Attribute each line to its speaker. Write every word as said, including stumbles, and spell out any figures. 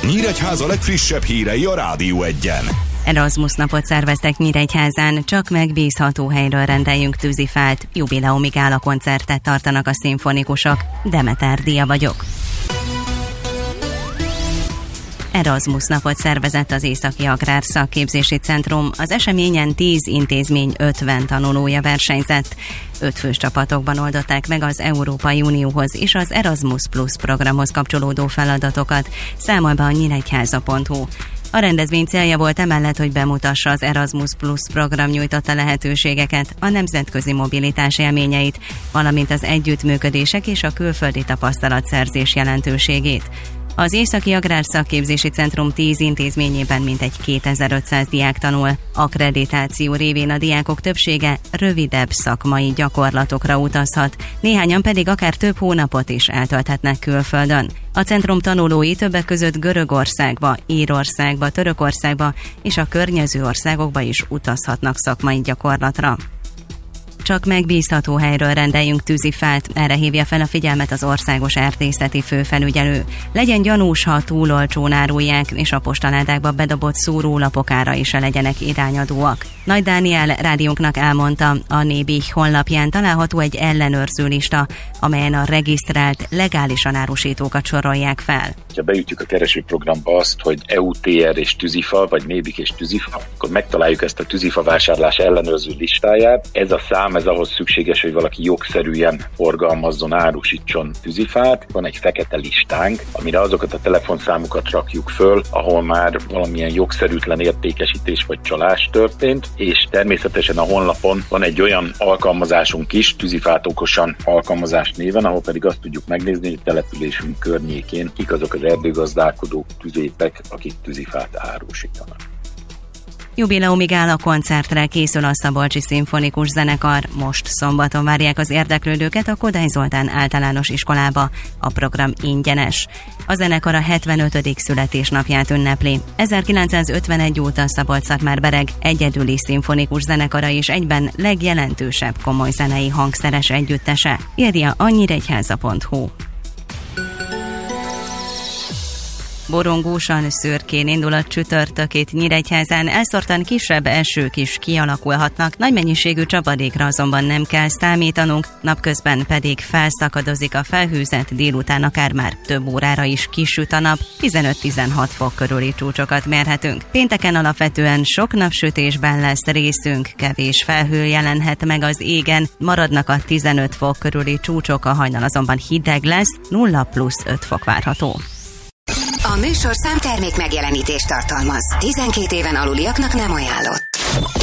Speaker 1: Nyíregyháza legfrissebb hírei a Rádió Egyen.
Speaker 2: Erasmus napot szerveztek Nyíregyházán, csak megbízható helyről rendeljünk tűzifát. Jubileumi gála koncertet tartanak a szimfonikusok. Demeter Dia vagyok. Erasmus napot szervezett az Északi Agrár Szakképzési Centrum. Az eseményen tíz intézmény ötven tanulója versenyzett. Öt fős csapatokban oldották meg az Európai Unióhoz és az Erasmus Plus programhoz kapcsolódó feladatokat, számol be a nyíregyháza pont hu. A rendezvény célja volt emellett, hogy bemutassa az Erasmus Plus program nyújtotta lehetőségeket, a nemzetközi mobilitás élményeit, valamint az együttműködések és a külföldi tapasztalatszerzés jelentőségét. Az Északi Agrár Szakképzési Centrum tíz intézményében mintegy kétezer-ötszáz diák tanul. Akkreditáció révén a diákok többsége rövidebb szakmai gyakorlatokra utazhat, néhányan pedig akár több hónapot is eltölthetnek külföldön. A centrum tanulói többek között Görögországba, Írországba, Törökországba és a környező országokba is utazhatnak szakmai gyakorlatra. Csak megbízható helyről rendeljünk tűzifát, erre hívja fel a figyelmet az országos erdészeti főfelügyelő. Legyen gyanús, ha túl olcsón árulják, és a postaládákba bedobott szórólapok ára is legyenek irányadóak. Nagy Dániel rádiónknak elmondta, a Nébi honlapján található egy ellenőrző lista, amelyen a regisztrált, legálisan árusítókat sorolják fel.
Speaker 3: Ha beütjük a keresőprogramba azt, hogy é u té er és tűzifa, vagy Nébik és tűzifa, akkor megtaláljuk ezt a tűzifa vásárlás ellenőrző listáját. Ez a szám, ez ahhoz szükséges, hogy valaki jogszerűen forgalmazzon, árusítson tűzifát. Van egy fekete listánk, amire azokat a telefonszámokat rakjuk föl, ahol már valamilyen jogszerűtlen értékesítés vagy csalás történt, és természetesen a honlapon van egy olyan alkalmazásunk is, Tűzifát okosan alkalmazás néven, ahol pedig azt tudjuk megnézni, hogy településünk környékén kik azok az erdőgazdálkodók, tüzépek, akik tűzifát árusítanak.
Speaker 2: Jubileumi gála koncertre készül a Szabolcsi Szimfonikus Zenekar. Most szombaton várják az érdeklődőket a Kodály Zoltán általános iskolába. A program ingyenes. A zenekar a hetvenötödik születésnapját ünnepli. ezerkilencszázötvenegy óta Szabolcs-Szatmár-Bereg egyedüli szimfonikus zenekara és egyben legjelentősebb komoly zenei hangszeres együttese, írja a nyíregyháza pont hu. Borongósan, szürkén indul a csütörtök itt Nyíregyházán, elszórtan kisebb esők is kialakulhatnak, nagy mennyiségű csapadékra azonban nem kell számítanunk, napközben pedig felszakadozik a felhőzet, délután akár már több órára is kisüt a nap, tizenöt-tizenhat fok körüli csúcsokat mérhetünk. Pénteken alapvetően sok napsütésben lesz részünk, kevés felhő jelenhet meg az égen, maradnak a tizenöt fok körüli csúcsok, a hajnal azonban hideg lesz, nulla plusz öt fok várható.
Speaker 4: A műsorszám termék megjelenítést tartalmaz. tizenkét éven aluliaknak nem ajánlott.